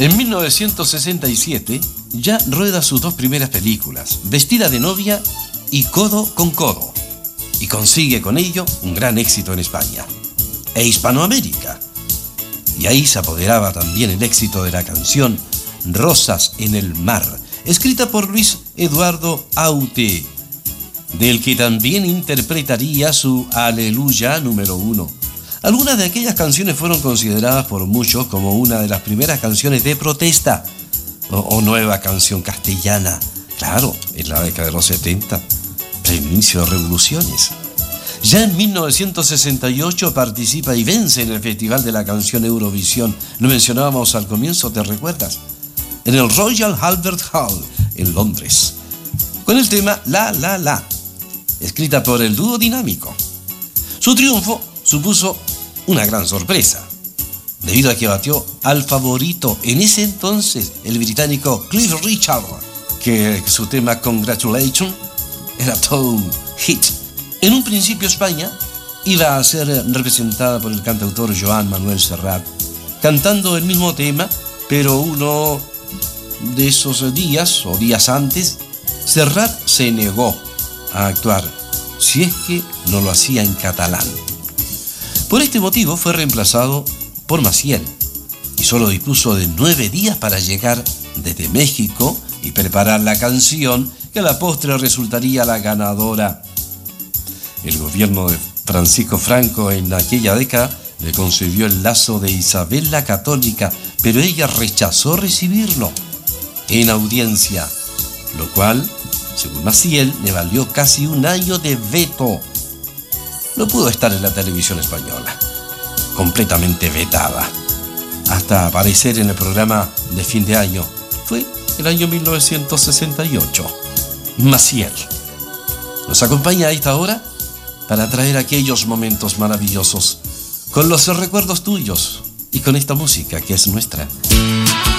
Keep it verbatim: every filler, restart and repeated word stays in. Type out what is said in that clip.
En mil novecientos sesenta y siete ya rueda sus dos primeras películas, Vestida de novia y Codo con codo, y consigue con ello un gran éxito en España e Hispanoamérica. Y ahí se apoderaba también el éxito de la canción Rosas en el mar, escrita por Luis Eduardo Aute, del que también interpretaría su Aleluya número uno. Algunas de aquellas canciones fueron consideradas por muchos como una de las primeras canciones de protesta o, o nueva canción castellana. Claro, en la década de los setenta, preinicio de revoluciones. Ya en mil novecientos sesenta y ocho participa y vence en el Festival de la Canción Eurovisión. Lo mencionábamos al comienzo, ¿te recuerdas? En el Royal Albert Hall, en Londres, con el tema La La La, escrita por el dúo dinámico. Su triunfo supuso una gran sorpresa, debido a que batió al favorito en ese entonces, el británico Cliff Richard, que su tema Congratulations era todo un hit. En un principio España iba a ser representada por el cantautor Joan Manuel Serrat, cantando el mismo tema, pero uno de esos días o días antes, Serrat se negó a actuar, si es que no lo hacía en catalán. Por este motivo fue reemplazado por Maciel y solo dispuso de nueve días para llegar desde México y preparar la canción que a la postre resultaría la ganadora. El gobierno de Francisco Franco en aquella década le concedió el lazo de Isabel la Católica, pero ella rechazó recibirlo en audiencia, lo cual, según Maciel, le valió casi un año de veto. No pudo estar en la televisión española, completamente vetada, hasta aparecer en el programa de fin de año. Fue el año mil novecientos sesenta y ocho. Maciel nos acompaña a esta hora para traer aquellos momentos maravillosos, con los recuerdos tuyos y con esta música que es nuestra.